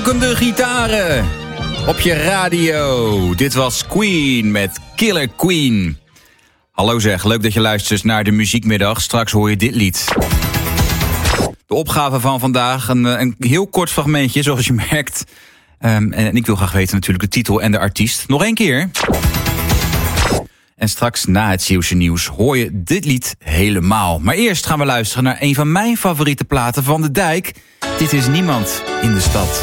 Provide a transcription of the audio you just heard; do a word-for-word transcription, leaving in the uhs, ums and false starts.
ronkende gitaren op je radio. Dit was Queen met Killer Queen. Hallo zeg, leuk dat je luistert naar de Muziekmiddag. Straks hoor je dit lied. De opgave van vandaag, een, een heel kort fragmentje, zoals je merkt. Um, en ik wil graag weten natuurlijk de titel en de artiest. Nog één keer. En straks na het Zeeuwse nieuws hoor je dit lied helemaal. Maar eerst gaan we luisteren naar een van mijn favoriete platen van De Dijk. Dit is Niemand in de Stad.